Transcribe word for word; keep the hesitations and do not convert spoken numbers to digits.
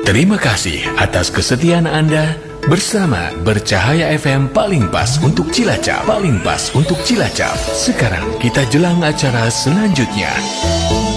Terima kasih atas kesetiaan Anda bersama Bercahaya F M paling pas untuk Cilacap. Paling pas untuk Cilacap. Sekarang kita jelang acara selanjutnya.